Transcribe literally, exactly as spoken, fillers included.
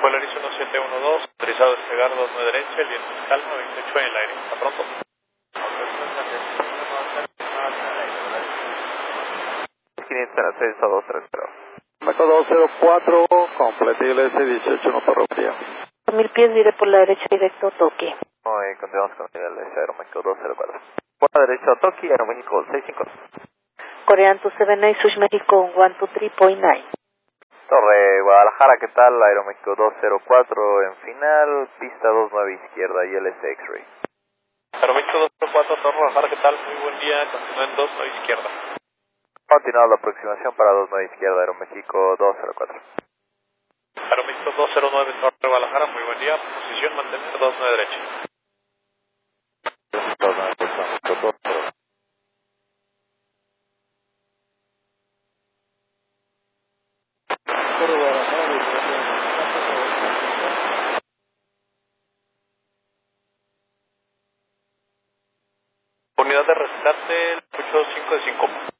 Valeris uno siete uno dos, autorizado a despegar dos nueve derecha, el viento es calma, veintiocho en el aire. Hasta pronto. quinientos seis a dos tres cero. Meco dos cero cuatro, completible S dieciocho, no torropía. Mil pies, diré por la derecha, directo, toque. Hoy continuamos con el nivel de Aeroméxico dos cero cuatro. Por la derecha, Toki, Aeroméxico seis cinco. Korean two seven nine, Sush México one two three point nine. Torre Guadalajara, ¿qué tal? Aeroméxico dos cero cuatro en final, pista dos nueve izquierda y L S X-Ray. Aeroméxico dos cero cuatro, Torre Guadalajara, ¿qué tal? Muy buen día, continúa en dos nueve izquierda. Continuado la aproximación para dos nueve izquierda, Aeroméxico dos cero cuatro. Aeroméxico dos cero nueve, Torre Guadalajara, muy buen día, posición mantener dos nueve derecha. dos nueve, dos cero. Unidad de rescate, ocho cinco de cinco.